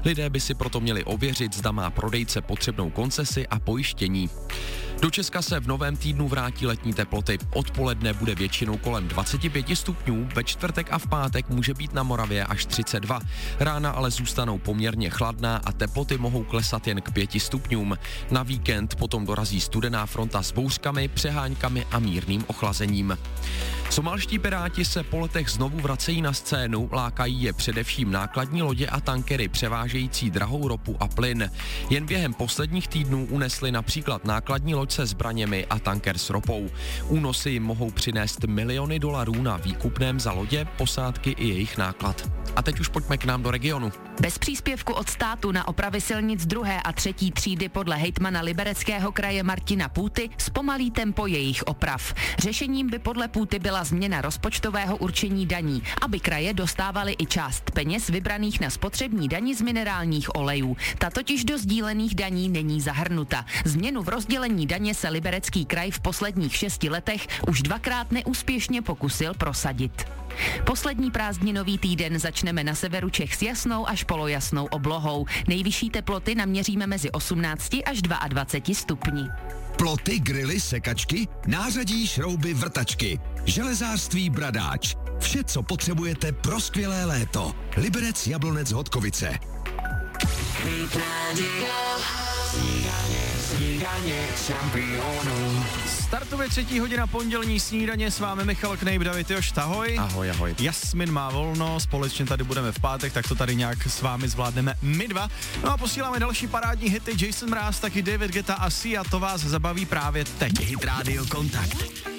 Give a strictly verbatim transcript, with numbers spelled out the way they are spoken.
Lidé by si proto měli ověřit, zda má prodejce potřebnou koncesi a pojištění. Do Česka se v novém týdnu vrátí letní teploty. Odpoledne bude většinou kolem dvacet pět stupňů, ve čtvrtek a v pátek může být na Moravě až třicet dva. Rána ale zůstanou poměrně chladná a teploty mohou klesat jen k pěti stupňům. Na víkend potom dorazí studená fronta s bouřkami, přeháňkami a mírným ochlazením. Somálští piráti se po letech znovu vracejí na scénu, lákají je především nákladní lodě a tankery převážející drahou ropu a plyn. Jen během posledních týdnů unesli například nákladní loď se zbraněmi a tanker s ropou. Únosy jim mohou přinést miliony dolarů na výkupném za lodě, posádky i jejich náklad. A teď už pojďme k nám do regionu. Bez příspěvku od státu na opravy silnic druhé a třetí třídy podle hejtmana Libereckého kraje Martina Půty zpomalí tempo jejich oprav. Řešením by podle Půty byla změna rozpočtového určení daní, aby kraje dostávaly i část peněz vybraných na spotřební dani z minerálních olejů. Ta totiž do sdílených daní není zahrnuta. Změnu v rozdělení daně se Liberecký kraj v posledních šesti letech už dvakrát neúspěšně pokusil prosadit. Poslední prázdninový týden začneme na severu Čech s jasnou až polojasnou oblohou. Nejvyšší teploty naměříme mezi osmnácti až dvaceti dvěma stupni. Ploty, grily, sekačky, nářadí, šrouby, vrtačky, železářství Bradáč. Vše, co potřebujete pro skvělé léto. Liberec, Jablonec, Hodkovice. Startuje třetí hodina pondělní snídaně, s vámi Michal Knejp, David Jošt, ahoj. Ahoj, ahoj. Jasmin má volno, společně tady budeme v pátek, tak to tady nějak s vámi zvládneme my dva. No a posíláme další parádní hity, Jason Mraz, taky David Guetta a Sia, to vás zabaví právě teď. Hit Radio Kontakt.